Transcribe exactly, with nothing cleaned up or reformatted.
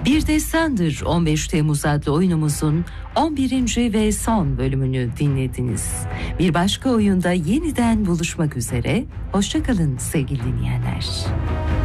Bir Destandır on beş Temmuz adlı oyunumuzun on birinci ve son bölümünü dinlediniz. Bir başka oyunda yeniden buluşmak üzere. Hoşça kalın sevgili dinleyenler.